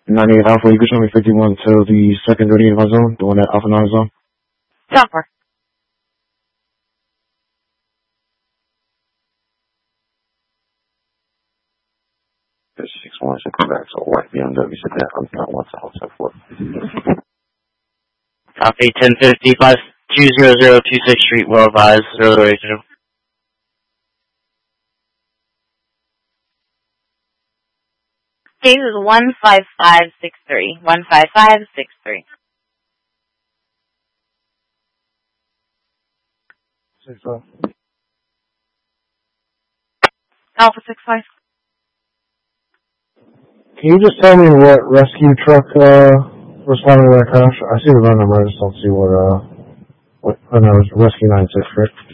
98 Alpha, you can show me 51 to the second 38 of my zone, the one at Alpha 9 zone. Software. There's 616 back, so white BMW, sit down, I'm not 174. Copy, 1055, 20026 Street, well advised, 080. Case is 15563. 15563. 65. Alpha 65. Can you just tell me what rescue truck responded to that crash? I see the VIN number, I just don't see what no, it was Rescue 96, right?